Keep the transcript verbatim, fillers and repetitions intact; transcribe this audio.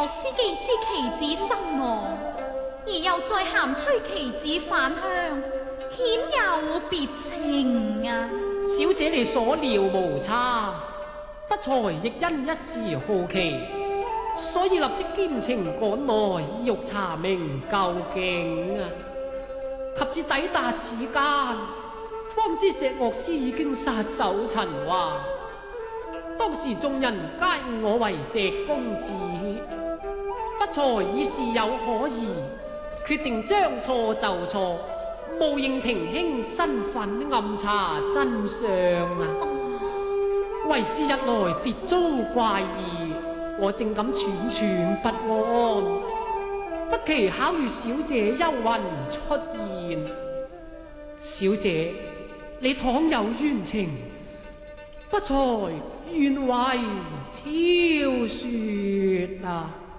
莫司既知其子身亡，而又再喊催其子返鄉，顯有別情啊！ 小姐你所料無差，不才亦因一時好奇，所以立即兼程趕來，意欲查明究竟啊！及至抵達此間，方知石樂師已經撒手塵寰。當時眾人皆誤我為石公子，不才已事有可疑，決定將錯就錯，務認廷卿身份，暗查真相啊！為是日來跌遭怪異，我正感惴惴不安，不期巧遇小姐幽魂出現。小姐，你倘有冤情，不才願為悄說啊！